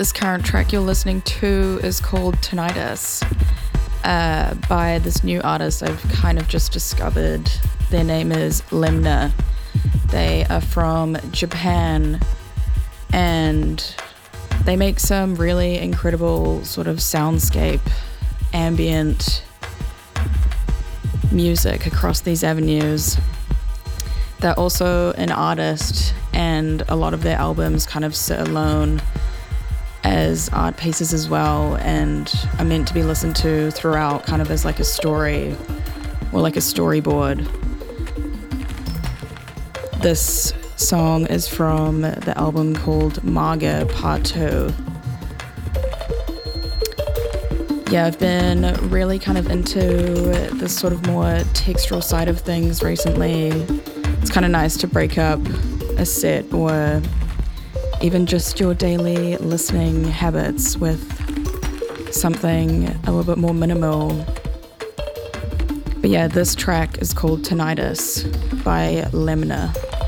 This current track you're listening to is called Tinnitus by this new artist I've kind of just discovered. Their name is Lemna. They are from Japan and they make some really incredible sort of soundscape, ambient music across these avenues. They're also an artist, and a lot of their albums kind of sit alone as art pieces as well, and are meant to be listened to throughout kind of as like a story or like a storyboard. This song is from the album called Marga Part 2. Yeah, I've been really kind of into this sort of more textural side of things recently. It's kind of nice to break up a set or even just your daily listening habits with something a little bit more minimal. But yeah, this track is called Tinnitus by Lemna.